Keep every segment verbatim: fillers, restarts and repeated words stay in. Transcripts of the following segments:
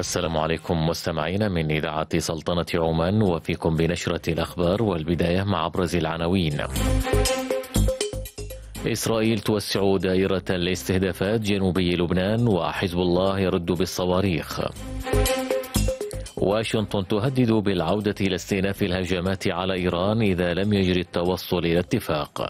السلام عليكم مستمعينا من إذاعة سلطنة عمان، وفيكم بنشرة الأخبار، والبداية مع أبرز العناوين. إسرائيل توسع دائرة لاستهدافات جنوبي لبنان، وحزب الله يرد بالصواريخ. واشنطن تهدد بالعودة إلى استئناف الهجمات على إيران إذا لم يجري التوصل إلى اتفاق.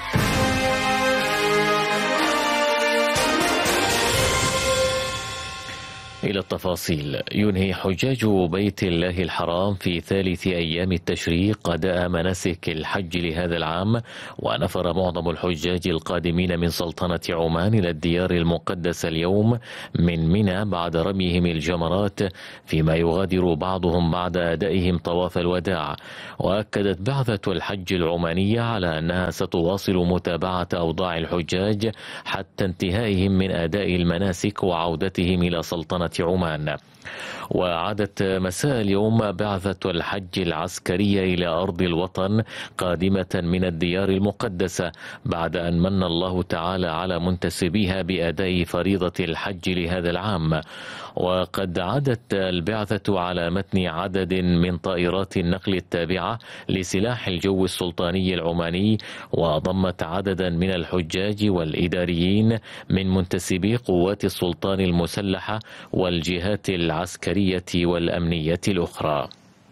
إلى التفاصيل. ينهي حجاج بيت الله الحرام في ثالث أيام التشريق أداء مناسك الحج لهذا العام، ونفر معظم الحجاج القادمين من سلطنة عمان إلى الديار المقدسة اليوم من منى بعد رميهم الجمرات، فيما يغادر بعضهم بعد أدائهم طواف الوداع. وأكدت بعثة الحج العمانية على أنها ستواصل متابعة أوضاع الحجاج حتى انتهائهم من أداء المناسك وعودتهم إلى سلطنة عمان. وعادت مساء اليوم بعثة الحج العسكرية إلى أرض الوطن قادمة من الديار المقدسة، بعد أن من الله تعالى على منتسبيها بأداء فريضة الحج لهذا العام. وقد عادت البعثة على متن عدد من طائرات النقل التابعة لسلاح الجو السلطاني العماني، وضمت عددا من الحجاج والإداريين من منتسبي قوات السلطان المسلحة والجهات العسكرية والأمنية الأخرى.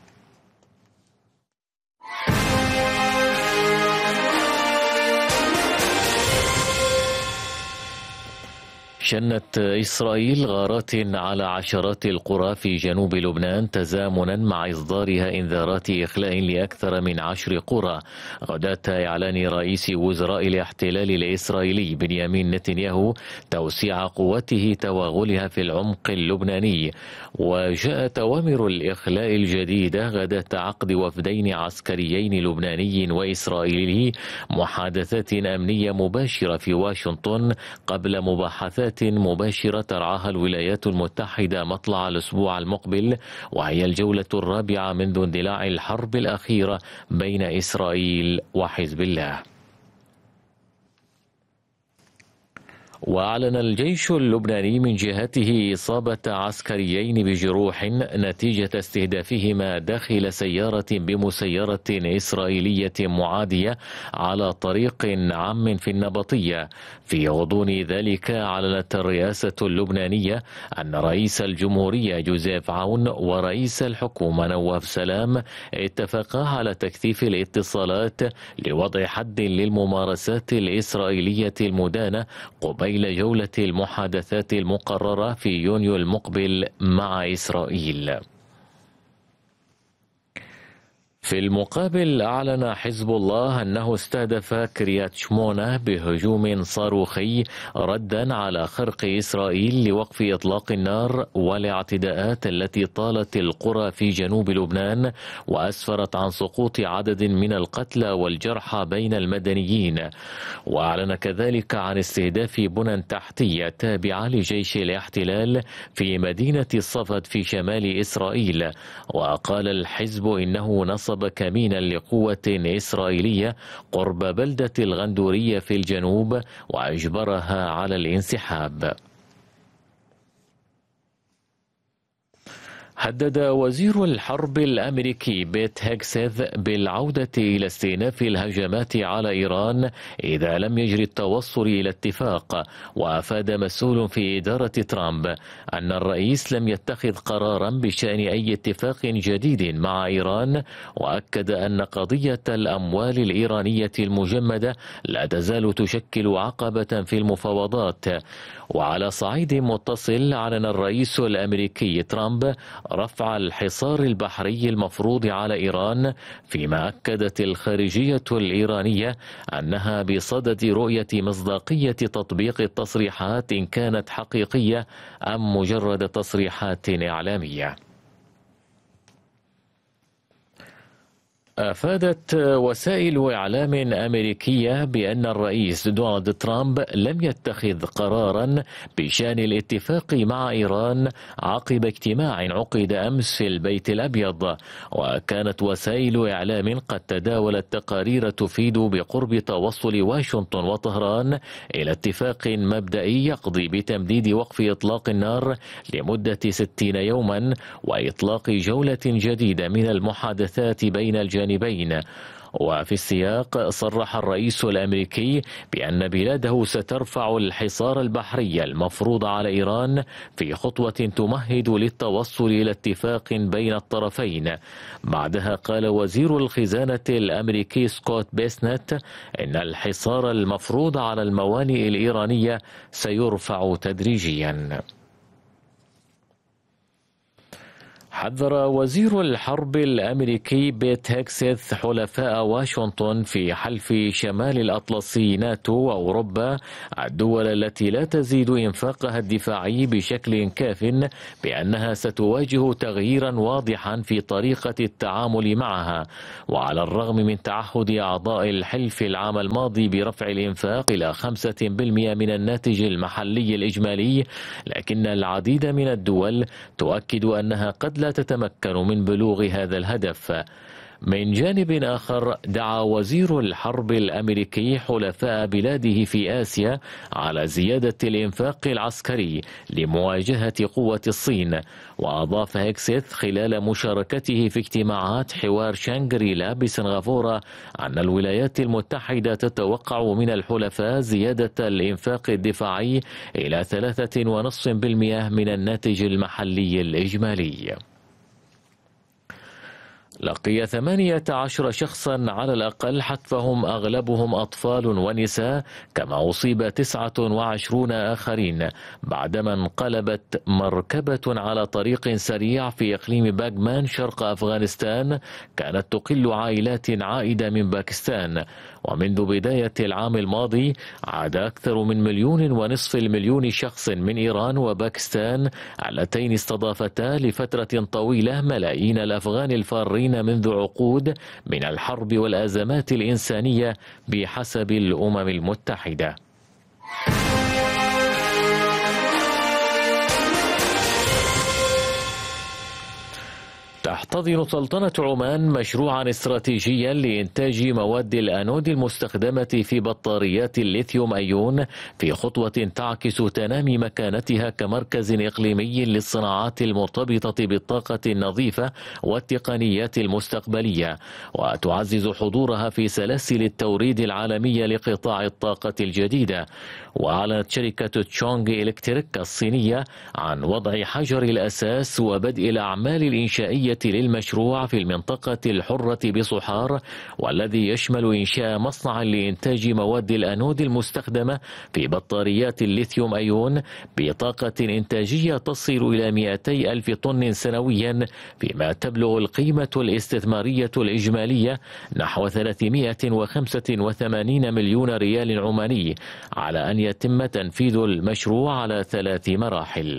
شنت إسرائيل غارات على عشرات القرى في جنوب لبنان تزامنا مع إصدارها إنذارات إخلاء لأكثر من عشر قرى غداة إعلان رئيس وزراء الاحتلال الإسرائيلي بنيامين نتنياهو توسيع قوته توغلها في العمق اللبناني. وجاءت أوامر الإخلاء الجديدة غداة عقد وفدين عسكريين لبناني وإسرائيلي محادثات أمنية مباشرة في واشنطن قبل مباحثات مباشرة ترعاها الولايات المتحدة مطلع الأسبوع المقبل، وهي الجولة الرابعة منذ اندلاع الحرب الأخيرة بين إسرائيل وحزب الله. وأعلن الجيش اللبناني من جهته إصابة عسكريين بجروح نتيجة استهدافهما داخل سيارة بمسيرة إسرائيلية معادية على طريق عام في النبطية. في غضون ذلك أعلنت الرئاسة اللبنانية أن رئيس الجمهورية جوزيف عون ورئيس الحكومة نواف سلام اتفقا على تكثيف الاتصالات لوضع حد للممارسات الإسرائيلية المدانة قبيل إلى جولة المحادثات المقررة في يونيو المقبل مع إسرائيل. في المقابل أعلن حزب الله أنه استهدف كريات شمونة بهجوم صاروخي ردا على خرق إسرائيل لوقف إطلاق النار والاعتداءات التي طالت القرى في جنوب لبنان، وأسفرت عن سقوط عدد من القتلى والجرحى بين المدنيين. وأعلن كذلك عن استهداف بنى تحتية تابعة لجيش الاحتلال في مدينة صفد في شمال إسرائيل. وقال الحزب إنه نصب كمينا لقوة إسرائيلية قرب بلدة الغندورية في الجنوب وأجبرها على الانسحاب. هدد وزير الحرب الأمريكي بيت هيكسيث بالعودة إلى استئناف الهجمات على إيران إذا لم يجري التوصل إلى اتفاق. وأفاد مسؤول في إدارة ترامب أن الرئيس لم يتخذ قرارا بشأن أي اتفاق جديد مع إيران، وأكد أن قضية الأموال الإيرانية المجمدة لا تزال تشكل عقبة في المفاوضات. وعلى صعيد متصل أعلن الرئيس الأمريكي ترامب رفع الحصار البحري المفروض على إيران، فيما أكدت الخارجية الإيرانية أنها بصدد رؤية مصداقية تطبيق التصريحات إن كانت حقيقية أم مجرد تصريحات إعلامية. أفادت وسائل إعلام أمريكية بأن الرئيس دونالد ترامب لم يتخذ قرارا بشأن الاتفاق مع إيران عقب اجتماع عقد أمس في البيت الأبيض. وكانت وسائل إعلام قد تداولت تقارير تفيد بقرب توصل واشنطن وطهران إلى اتفاق مبدئي يقضي بتمديد وقف إطلاق النار لمدة ستين يوما وإطلاق جولة جديدة من المحادثات بين الجانبين. وفي السياق صرح الرئيس الأمريكي بأن بلاده سترفع الحصار البحري المفروض على إيران في خطوة تمهد للتوصل إلى اتفاق بين الطرفين. بعدها قال وزير الخزانة الأمريكي سكوت بيسنت إن الحصار المفروض على الموانئ الإيرانية سيرفع تدريجيا. حذر وزير الحرب الأمريكي بيت هيكسيث حلفاء واشنطن في حلف شمال الأطلسي ناتو وأوروبا الدول التي لا تزيد إنفاقها الدفاعي بشكل كاف بأنها ستواجه تغييرا واضحا في طريقة التعامل معها. وعلى الرغم من تعهد أعضاء الحلف العام الماضي برفع الإنفاق إلى خمسة بالمئة من الناتج المحلي الإجمالي، لكن العديد من الدول تؤكد أنها قد لا تتمكن من بلوغ هذا الهدف. من جانب آخر دعا وزير الحرب الأمريكي حلفاء بلاده في آسيا على زيادة الإنفاق العسكري لمواجهة قوة الصين. وأضاف هيكسيث خلال مشاركته في اجتماعات حوار شانغريلا بسنغافورة أن الولايات المتحدة تتوقع من الحلفاء زيادة الإنفاق الدفاعي إلى ثلاثة ونصف بالمئة من الناتج المحلي الإجمالي. لقي ثمانية عشر شخصا على الأقل حتفهم أغلبهم أطفال ونساء، كما أصيب تسعة وعشرين آخرين بعدما انقلبت مركبة على طريق سريع في إقليم باغمان شرق أفغانستان كانت تقل عائلات عائدة من باكستان. ومنذ بداية العام الماضي عاد أكثر من مليون ونصف المليون شخص من إيران وباكستان اللتين استضافتا لفترة طويلة ملايين الأفغان الفارين منذ عقود من الحرب والأزمات الإنسانية بحسب الأمم المتحدة. تحتضن سلطنة عمان مشروعا استراتيجيا لإنتاج مواد الأنود المستخدمة في بطاريات الليثيوم أيون في خطوة تعكس تنامي مكانتها كمركز إقليمي للصناعات المرتبطة بالطاقة النظيفة والتقنيات المستقبلية، وتعزز حضورها في سلاسل التوريد العالمية لقطاع الطاقة الجديدة. وأعلنت شركة تشونغ إلكتريك الصينية عن وضع حجر الأساس وبدء الأعمال الإنشائية للمشروع في المنطقة الحرة بصحار، والذي يشمل إنشاء مصنع لإنتاج مواد الأنود المستخدمة في بطاريات الليثيوم أيون بطاقة إنتاجية تصل إلى مئتي ألف طن سنويا، فيما تبلغ القيمة الاستثمارية الإجمالية نحو ثلاثمئة وخمسة وثمانين مليون ريال عماني، على أن يتم تنفيذ المشروع على ثلاث مراحل.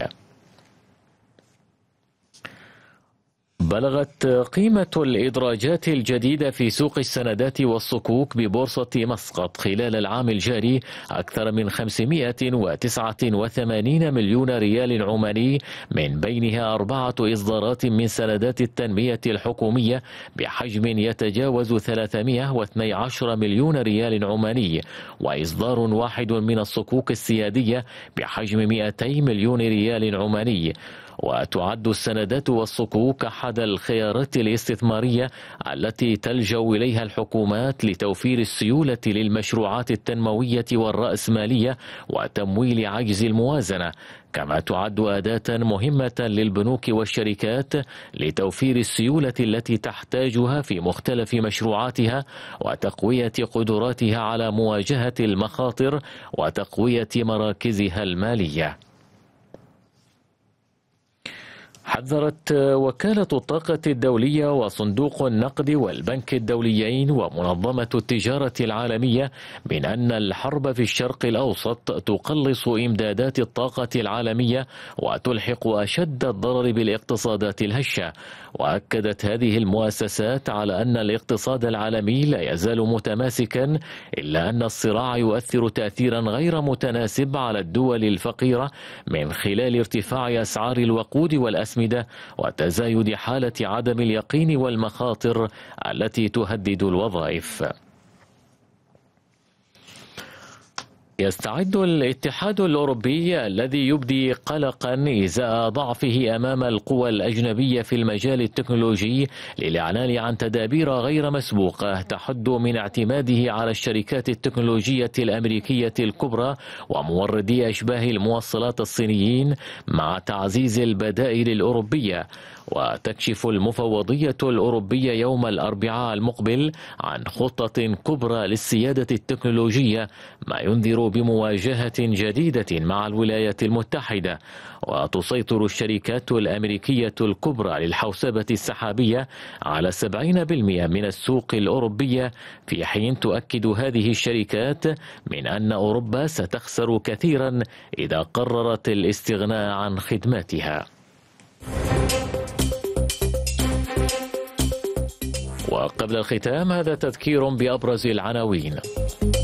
بلغت قيمة الإدراجات الجديدة في سوق السندات والصكوك ببورصة مسقط خلال العام الجاري أكثر من خمسمئة وتسعة وثمانين مليون ريال عماني، من بينها أربعة إصدارات من سندات التنمية الحكومية بحجم يتجاوز ثلاثمئة واثني عشر مليون ريال عماني، وإصدار واحد من الصكوك السيادية بحجم مئتي مليون ريال عماني. وتعد السندات والصكوك أحد الخيارات الاستثمارية التي تلجأ إليها الحكومات لتوفير السيولة للمشروعات التنموية والرأسمالية وتمويل عجز الموازنة، كما تعد أداة مهمة للبنوك والشركات لتوفير السيولة التي تحتاجها في مختلف مشروعاتها وتقوية قدراتها على مواجهة المخاطر وتقوية مراكزها المالية. حذرت وكالة الطاقة الدولية وصندوق النقد والبنك الدوليين ومنظمة التجارة العالمية من أن الحرب في الشرق الأوسط تقلص إمدادات الطاقة العالمية وتلحق أشد الضرر بالاقتصادات الهشة. وأكدت هذه المؤسسات على أن الاقتصاد العالمي لا يزال متماسكا، إلا أن الصراع يؤثر تأثيرا غير متناسب على الدول الفقيرة من خلال ارتفاع أسعار الوقود والأسمدة وتزايد حالة عدم اليقين والمخاطر التي تهدد الوظائف. يستعد الاتحاد الأوروبي الذي يبدي قلقا إزاء ضعفه أمام القوى الأجنبية في المجال التكنولوجي للإعلان عن تدابير غير مسبوقة تحد من اعتماده على الشركات التكنولوجية الأمريكية الكبرى وموردي أشباه الموصلات الصينيين مع تعزيز البدائل الأوروبية. وتكشف المفوضية الأوروبية يوم الأربعاء المقبل عن خطة كبرى للسيادة التكنولوجية، ما ينذر بمواجهة جديدة مع الولايات المتحدة. وتسيطر الشركات الأمريكية الكبرى للحوسبة السحابية على سبعين بالمئة من السوق الأوروبية، في حين تؤكد هذه الشركات من أن أوروبا ستخسر كثيرا إذا قررت الاستغناء عن خدماتها. وقبل الختام هذا تذكير بأبرز العناوين.